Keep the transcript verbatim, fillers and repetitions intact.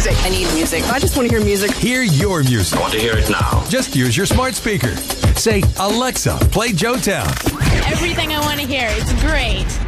music. I need music. I just want to hear music. Hear your music. I want to hear it now. Just use your smart speaker. Say, Alexa, play Joetown. Everything I want to hear. It's great.